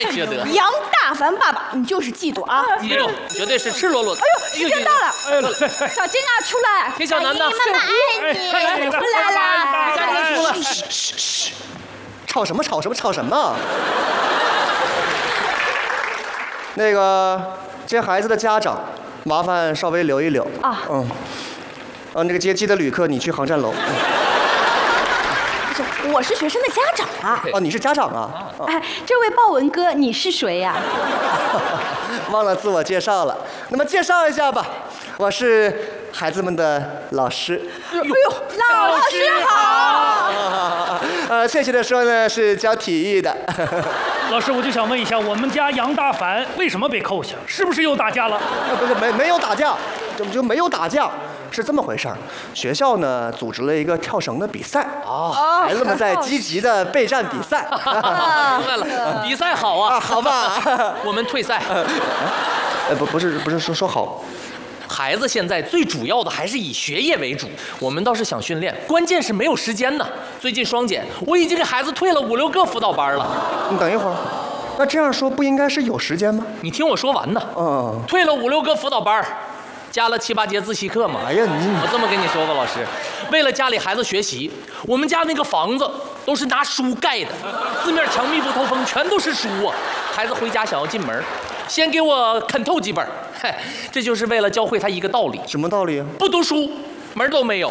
觉得杨大凡爸爸，你就是嫉妒啊！ 记住，绝对是赤裸裸的。 哎呦，时间到了，小金啊，出来！ 田小楠呢？ 妈妈爱你，出来啦！ 赶紧出来！ 嘘，吵什么？那个接孩子的家长，麻烦稍微留一留啊。 那个接机的旅客，你去航站楼。 我是学生的家长啊！ 哦，你是家长啊？ 哎，这位豹纹哥，你是谁呀？ 忘了自我介绍了，那么介绍一下吧，我是孩子们的老师。 哎呦，老师好！ 确切的说呢，是教体育的。 老师，我就想问一下，我们家杨大凡为什么被扣下？是不是又打架了？ 不是，没有打架，就没有打架。是这么回事儿，学校呢组织了一个跳绳的比赛啊，孩子们在积极的备战比赛。 明白了，比赛好啊， 好吧， 我们退赛。 不是说好。 孩子现在最主要的还是以学业为主，我们倒是想训练，关键是没有时间呢。最近双减，我已经给孩子退了5、6个辅导班了。 你等一会儿，那这样说不应该是有时间吗？ 你听我说完呢。退了5、6个辅导班。加了7、8节自习课嘛。 哎呀， 我这么跟你说吧，老师，为了家里孩子学习，我们家那个房子都是拿书盖的，四面墙密不透风，全都是书啊。孩子回家想要进门，先给我啃透几本，嗨，这就是为了教会他一个道理。 什么道理啊？ 不读书，门都没有。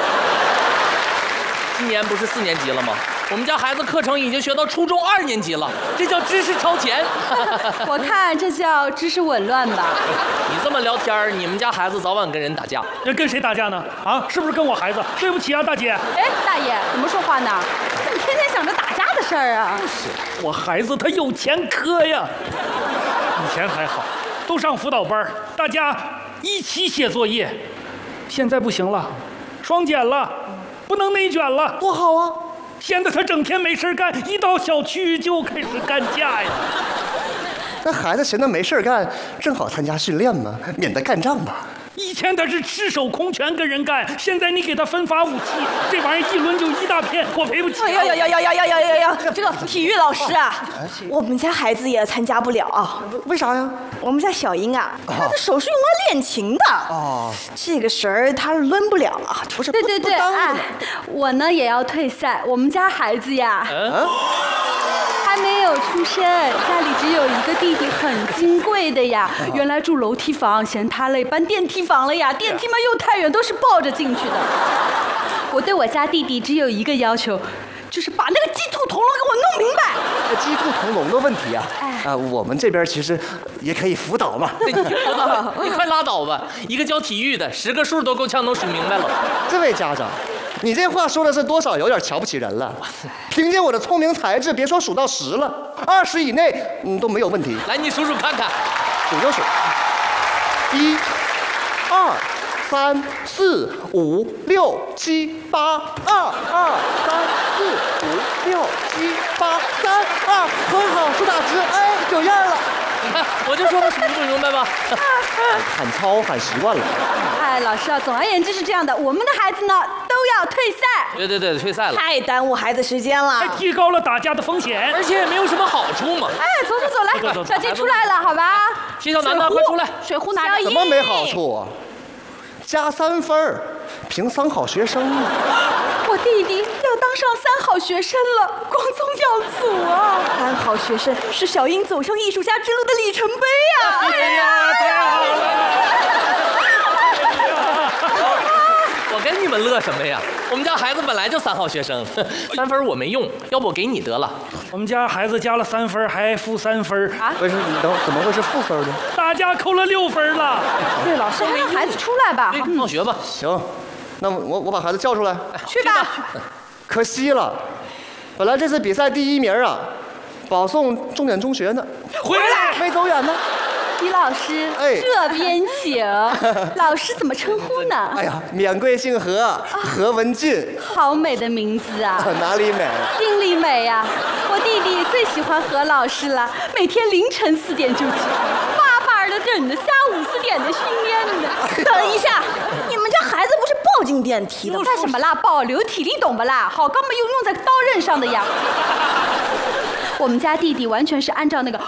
今年不是4年级了吗？我们家孩子课程已经学到初中2年级了，这叫知识超前。 我看这叫知识紊乱吧。 你这么聊天，你们家孩子早晚跟人打架。 跟谁打架呢？啊，是不是跟我孩子？对不起啊，大姐。 哎，大爷，怎么说话呢？怎么天天想着打架的事儿啊？ 我孩子他有前科呀。以前还好，都上辅导班，大家一起写作业。现在不行了，双减了，不能内卷了。 多好啊！ 现在他整天没事干，一到小区就开始干架呀。 那孩子闲的没事干，正好参加训练嘛，免得干仗吧。 以前他是赤手空拳跟人干，现在你给他分发武器，这玩意儿一抡就1大片，我赔不起。 哎呀！这个体育老师啊，我们家孩子也参加不了啊。 为啥呀？ 我们家小英啊，她的手是用来练琴的哦，这个绳儿她抡不了啊。 不是， 对，哎，我呢也要退赛。我们家孩子呀，还没有出生，家里只有一个弟弟，很金贵的呀。原来住楼梯房，嫌他累，搬电梯房了呀。电梯嘛又太远，都是抱着进去的。我对我家弟弟只有一个要求，就是把那个鸡兔同笼给我弄明白。 鸡兔同笼的问题啊，我们这边其实也可以辅导嘛。 你快拉倒吧！一个教体育的10个数都够呛能数明白了。 这位家长，你这话说的是多少有点瞧不起人了。凭借我的聪明才智，别说数到10了，20以内都没有问题。 来，你数数看看。 数就数，1、2、3、4、5、6、7、8，2、2、3、4、5、6、7、8、3、2，很好，数打直，哎，有样了。 你看，我就说他数不明白吧。 喊操喊习惯了。 哎，老师啊，总而言之是这样的，我们的孩子呢都要退赛。 对，退赛了， 太耽误孩子时间了， 还提高了打架的风险， 而且也没有什么好处嘛。 哎，走来，小金出来了，好吧？ 田小楠呢，快出来！ 水壶拿着。 怎么没好处啊？加3分，评3好学生啊！ 我弟弟要当上3好学生了，光宗耀祖啊！3好学生是小英走向艺术家之路的里程碑啊！ 哎呀，太好了！ 我跟你们乐什么呀？我们家孩子本来就3好学生，3分我没用，要不我给你得了。 我们家孩子加了3分，还负3分啊？ 不是，你等会怎么会是负分呢？ 大家扣了6分了。 对，老师让孩子出来吧。 放学吧。 行，那我把孩子叫出来。 去吧。 可惜了，本来这次比赛第1名啊，保送重点中学呢。 回来， 没走远呢。 李老师，这边请。老师怎么称呼呢？ 哎呀，免贵姓何，何文俊。 好美的名字啊！ 哪里美？ 心里美呀！我弟弟最喜欢何老师了，每天凌晨4点就起床，巴巴的等着下午4点的训练呢。等一下，你们家孩子不是抱进电梯的？干什么啦？抱流体力懂不啦？好钢嘛用在刀刃上的呀。 我们家弟弟完全是按照那个